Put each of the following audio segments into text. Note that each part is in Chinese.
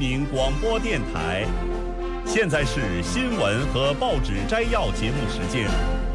民广播电台。现在是新闻和报纸摘要节目时间。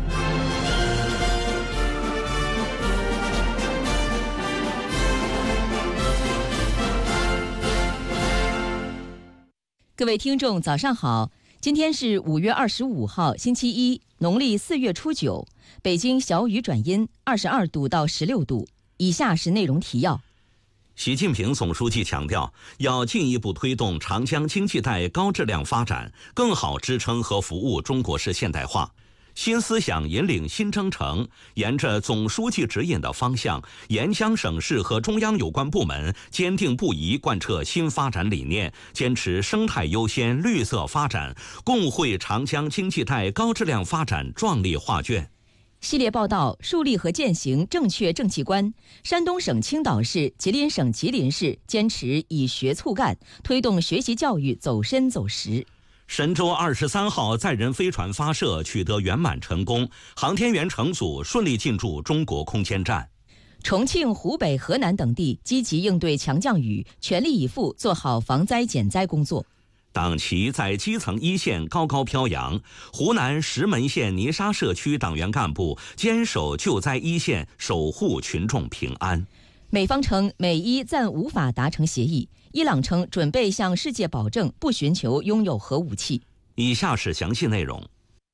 各位听众，早上好！今天是5月25号，星期一，农历4月初9。北京小雨转阴，22度到16度。以下是内容提要。 习近平总书记强调，要进一步推动长江经济带高质量发展，更好支撑和服务中国式现代化。新思想引领新征程，沿着总书记指引的方向，沿江省市和中央有关部门坚定不移贯彻新发展理念，坚持生态优先、绿色发展，共绘长江经济带高质量发展壮丽画卷。 系列报道：树立和践行正确政绩观。山东省青岛市、吉林省吉林市坚持以学促干，推动学习教育走深走实。 神舟23号载人飞船发射取得圆满成功，航天员乘组顺利进驻中国空间站。 重庆、湖北、河南等地积极应对强降雨，全力以赴做好防灾减灾工作。 党旗在基层一线高高飘扬，湖南石门县泥沙社区党员干部坚守救灾一线，守护群众平安。 美方称美伊暂无法达成协议，伊朗称准备向世界保证不寻求拥有核武器。 以下是详细内容。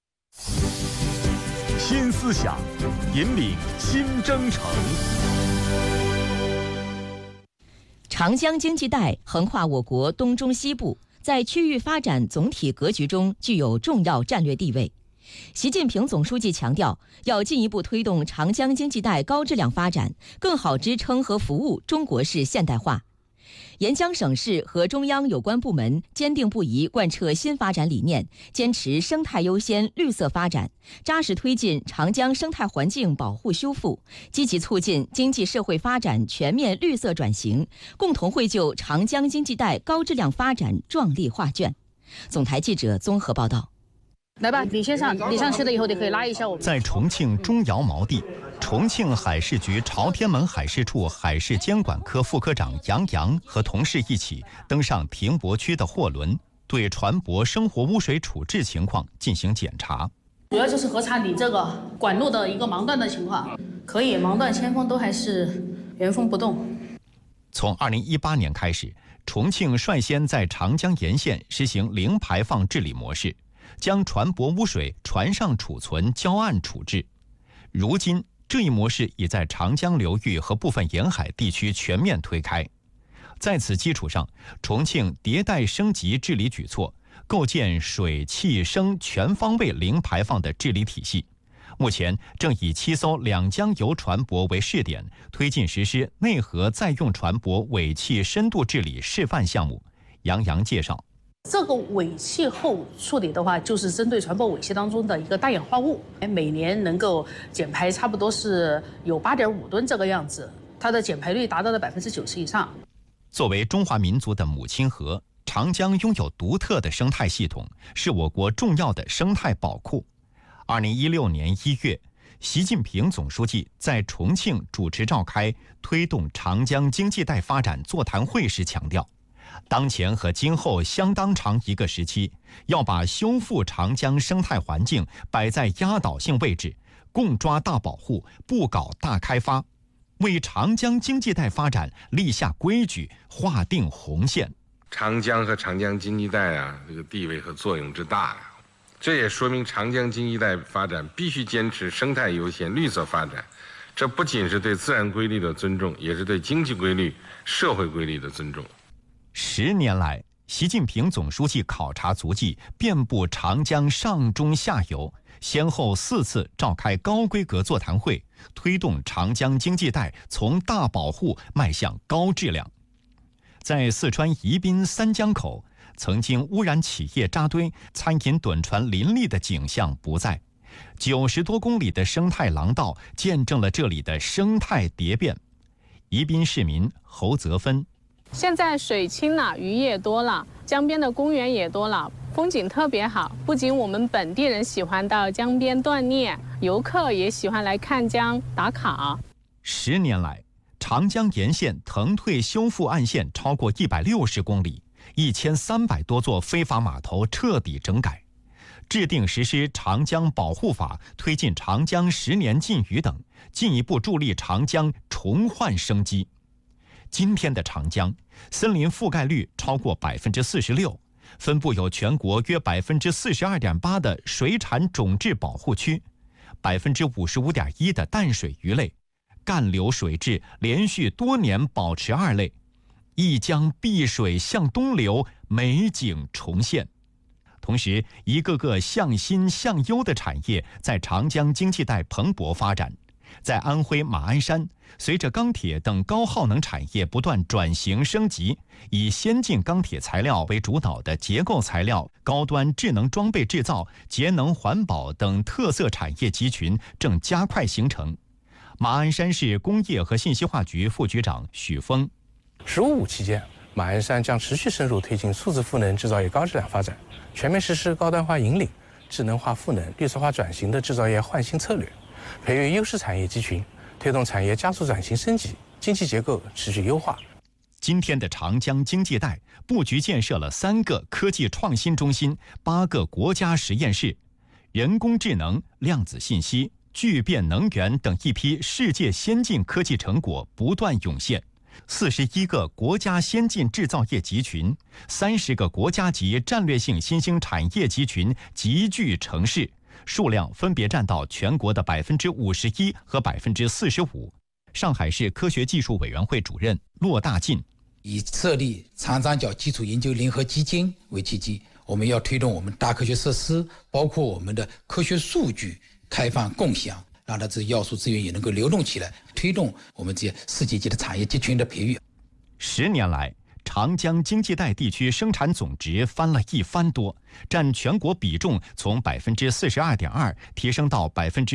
新思想引领新征程。 长江经济带横跨我国东中西部，在区域发展总体格局中具有重要战略地位。习近平总书记强调，要进一步推动长江经济带高质量发展，更好支撑和服务中国式现代化。沿江省市和中央有关部门坚定不移贯彻新发展理念，坚持生态优先、绿色发展，扎实推进长江生态环境保护修复，积极促进经济社会发展全面绿色转型，共同绘就长江经济带高质量发展壮丽画卷。总台记者综合报道。 来吧，李先生，你上去了以后，你可以拉一下我。 在重庆钟窑锚地，重庆海事局朝天门海事处海事监管科副科长杨洋和同事一起登上停泊区的货轮，对船舶生活污水处置情况进行检查。 主要就是核查你这个管路的一个盲断的情况，可以盲断铅封都还是原封不动。 从2018年开始，重庆率先在长江沿线实行零排放治理模式，将船舶污水船上储存、交岸处置。如今，这一模式已在长江流域和部分沿海地区全面推开。在此基础上，重庆迭代升级治理举措，构建水、气、声全方位零排放的治理体系。目前正以7艘两江油船舶为试点，推进实施内河再用船舶尾气深度治理示范项目。杨洋介绍， 这个尾气后处理的话，就是针对船舶尾气当中的一个大氧化物，每年能够减排差不多是有8.5吨这个样子，它的减排率达到了90%以上。 作为中华民族的母亲河，长江拥有独特的生态系统，是我国重要的生态宝库。2016年1月，习近平总书记在重庆主持召开推动长江经济带发展座谈会时强调，当前和今后相当长一个时期，要把修复长江生态环境摆在压倒性位置，共抓大保护，不搞大开发，为长江经济带发展立下规矩，划定红线。 长江和长江经济带这个地位和作用之大这也说明长江经济带发展必须坚持生态优先、绿色发展。这不仅是对自然规律的尊重，也是对经济规律、社会规律的尊重。 10年来，习近平总书记考察足迹遍布长江上中下游，先后4次召开高规格座谈会，推动长江经济带从大保护迈向高质量。在四川宜宾三江口，曾经污染企业扎堆、餐饮趸船林立的景象不再，90多公里的生态廊道见证了这里的生态蝶变。宜宾市民侯泽芬， 现在水清了，鱼也多了，江边的公园也多了，风景特别好。不仅我们本地人喜欢到江边锻炼，游客也喜欢来看江打卡。 10年来，长江沿线腾退修复岸线超过160公里， 1300多座非法码头彻底整改，制定实施长江保护法，推进长江10年禁渔等，进一步助力长江重焕生机。今天的长江，森林覆盖率超过46%，分布有全国约42.8%的水产种质保护区，55.1%的淡水鱼类，干流水质连续多年保持2类，一江碧水向东流，美景重现。同时，一个个向新向优的产业在长江经济带蓬勃发展。在安徽马鞍山，随着钢铁等高耗能产业不断转型升级，以先进钢铁材料为主导的结构材料、高端智能装备制造、节能环保等特色产业集群正加快形成。马鞍山市工业和信息化局副局长许峰 “15+5”期间，马鞍山将持续深入推进数字赋能制造业高质量发展，全面实施高端化引领、智能化赋能、绿色化转型的制造业换新策略，培育优势产业集群，推动产业加速转型升级，经济结构持续优化。 今天的长江经济带布局建设了3个科技创新中心、8个国家实验室，人工智能、量子信息、聚变能源等一批世界先进科技成果不断涌现，41个国家先进制造业集群，30个国家级战略性新兴产业集群集聚成市，数量分别占到全国的51%和45%。上海市科学技术委员会主任骆大进以设立长三角基础研究联合基金为契机，我们要推动我们大科学设施，包括我们的科学数据开放共享，让它这要素资源也能够流动起来，推动我们这些世界级的产业集群的培育。 10年来，长江经济带地区生产总值翻了1番多，占全国比重从42.2%提升到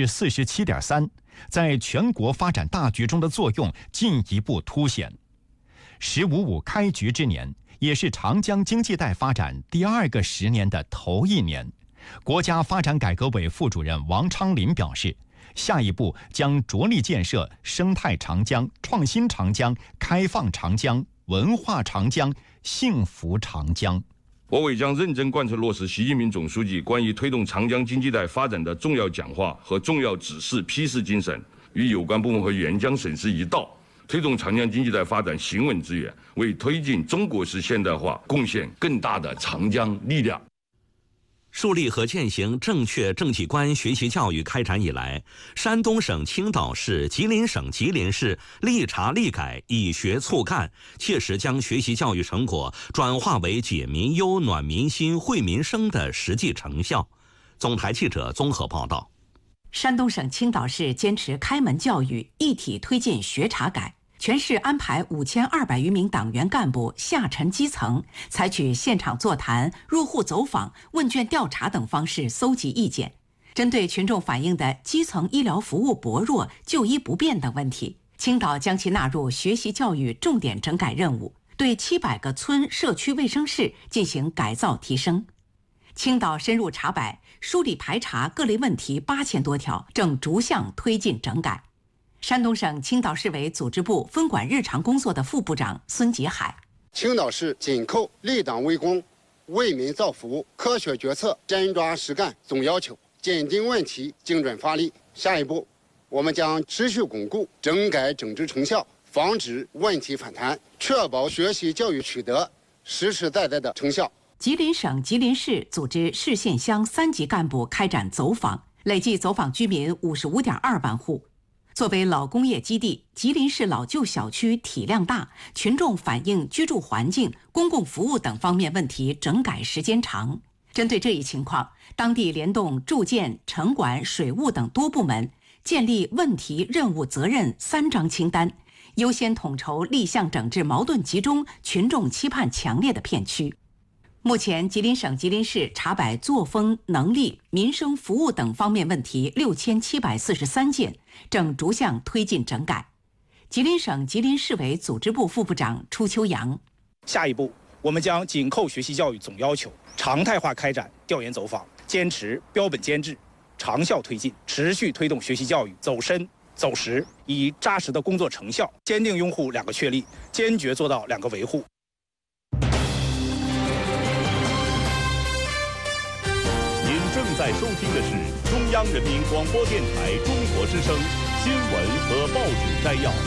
47.3%，在全国发展大局中的作用进一步凸显。“15+5”开局之年，也是长江经济带发展第2个10年的头1年。国家发展改革委副主任王昌林表示，下一步将着力建设生态长江、创新长江、开放长江、文化长江、幸福长江。 我委将认真贯彻落实习近平总书记关于推动长江经济带发展的重要讲话和重要指示批示精神，与有关部门和援疆省市一道，推动长江经济带发展行稳致远，为推进中国式现代化贡献更大的长江力量。 树立和践行正确政体观学习教育开展以来，山东省青岛市、吉林省吉林市立查立改，以学促干，切实将学习教育成果转化为解民忧、暖民心、惠民生的实际成效。总台记者综合报道。 山东省青岛市坚持开门教育，一体推进学查改。全市安排5200余名党员干部下沉基层，采取现场座谈、入户走访、问卷调查等方式搜集意见。针对群众反映的基层医疗服务薄弱、就医不便等问题，青岛将其纳入学习教育重点整改任务，对700个村社区卫生室进行改造提升。青岛深入查摆、梳理排查各类问题8000多条，正逐项推进整改。山东省青岛市委组织部分管日常工作的副部长孙杰海： 青岛市紧扣立党为公、为民造福务、科学决策、真抓实干总要求，坚定问题，精准发力。下一步，我们将持续巩固整改整治成效，防止问题反弹，确保学习教育取得实实在在的成效。 吉林省吉林市组织市县乡3级干部开展走访，累计走访居民55.2万户。作为老工业基地，吉林市老旧小区体量大，群众反映居住环境、公共服务等方面问题整改时间长。针对这一情况，当地联动住建、城管、水务等多部门，建立问题、任务、责任3张清单，优先统筹立项整治矛盾集中、群众期盼强烈的片区。目前，吉林省吉林市查摆作风、能力、民生服务等方面问题6743件，正逐项推进整改。吉林省吉林市委组织部副部长初秋阳： 下一步，我们将紧扣学习教育总要求，常态化开展调研走访，坚持标本兼治，长效推进，持续推动学习教育走深走实，以扎实的工作成效，坚定拥护2个确立，坚决做到2个维护。 在收听的是中央人民广播电台中国之声新闻和报纸摘要。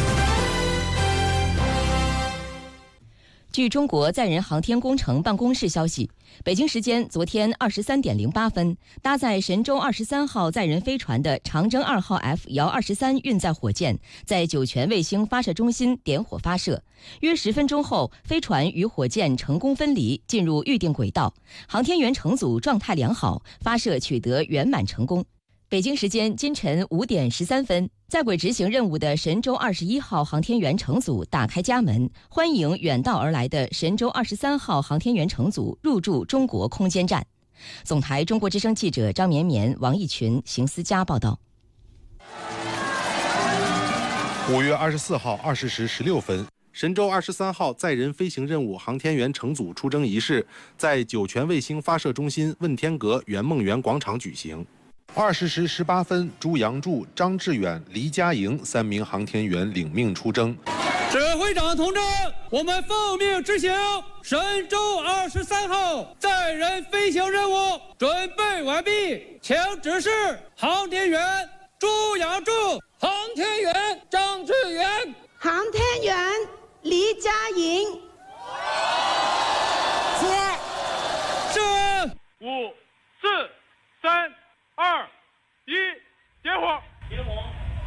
据中国载人航天工程办公室消息，北京时间昨天23点08分，搭载神舟23号载人飞船的长征2号 F-23运载火箭在酒泉卫星发射中心点火发射。约10分钟后，飞船与火箭成功分离，进入预定轨道，航天员乘组状态良好，发射取得圆满成功。北京时间今晨5点13分，在轨执行任务的神舟21号航天员乘组打开家门，欢迎远道而来的神舟23号航天员乘组入驻中国空间站。总台中国之声记者张绵绵、王义群、邢思佳报道。 5月24号20时16分，神舟23号载人飞行任务航天员乘组出征仪式在酒泉卫星发射中心问天阁圆梦园广场举行。20时18分，朱杨柱、张志远、黎佳莹3名航天员领命出征。 指挥长同志，我们奉命执行神舟23号载人飞行任务准备完毕，请指示航天员朱杨柱、航天员张志远、 航天员黎佳莹。 是5、4、3、2、1，点火！点火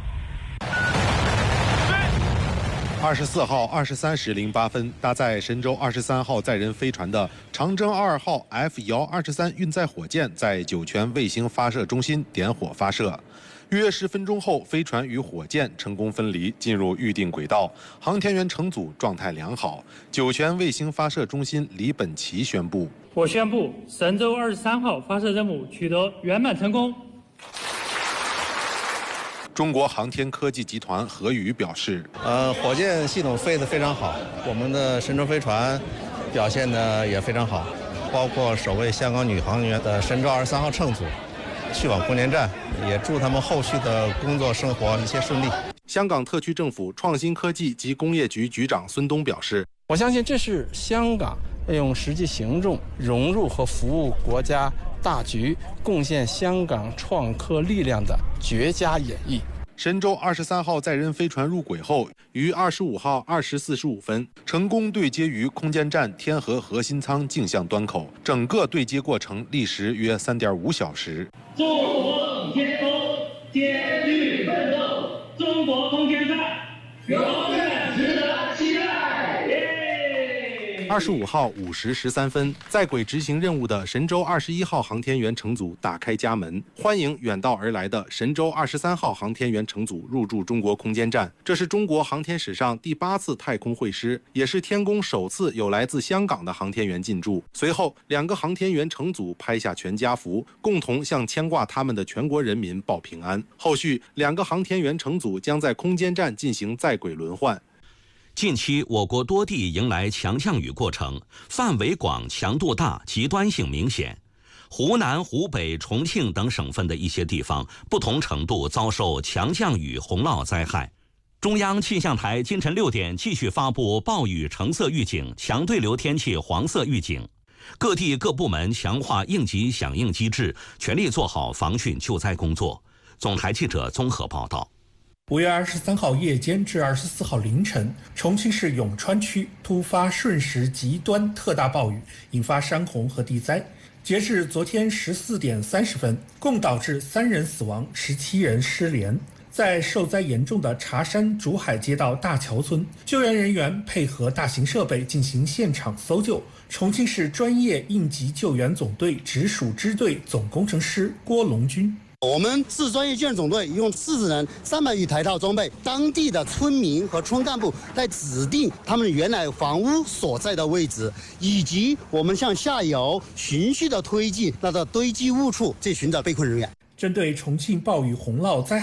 ！24号23时08分，搭载神舟23号载人飞船的长征2号 F-23运载火箭在酒泉卫星发射中心点火发射。约10分钟后，飞船与火箭成功分离，进入预定轨道，航天员乘组状态良好。酒泉卫星发射中心李本奇宣布： 我宣布神舟23号发射任务取得圆满成功。 中国航天科技集团何宇表示： 火箭系统飞得非常好，我们的神舟飞船表现得也非常好，包括首位香港女航员的神舟23号乘组去往空间站，也祝他们后续的工作生活一切顺利。 香港特区政府创新科技及工业局局长孙东表示： 我相信这是香港用实际行动融入和服务国家大局，贡献香港创科力量的绝佳演绎。 神舟23号载人飞船入轨后，于25号2时45分成功对接于空间站天河核心舱镜像端口，整个对接过程历时约3.5小时。 中国天空艰巨奋斗，中国空间站永远值得期待。 25号5时13分，在轨执行任务的神舟21号航天员乘组打开家门，欢迎远道而来的神舟23号航天员乘组入驻中国空间站。这是中国航天史上第8次太空会师，也是天宫首次有来自香港的航天员进驻。随后，2个航天员乘组拍下全家福，共同向牵挂他们的全国人民报平安。后续2个航天员乘组将在空间站进行在轨轮换。 近期，我国多地迎来强降雨过程，范围广、强度大、极端性明显。湖南、湖北、重庆等省份的一些地方，不同程度遭受强降雨洪涝灾害。中央气象台今晨6点继续发布暴雨橙色预警、强对流天气黄色预警。各地各部门强化应急响应机制，全力做好防汛救灾工作。总台记者综合报道。 5月23号夜间至24号凌晨，重庆市永川区突发瞬时极端特大暴雨，引发山洪和地灾。截至昨天14点30分，共导致3人死亡，17人失联。在受灾严重的茶山竹海街道大桥村，救援人员配合大型设备进行现场搜救。重庆市专业应急救援总队直属支队总工程师郭龙军。 我们市专业救援总队用40人300余台套装备，当地的村民和村干部在指定他们原来房屋所在的位置，以及我们向下游循序的推进那个堆积物处去寻找被困人员。 针对重庆暴雨洪涝灾害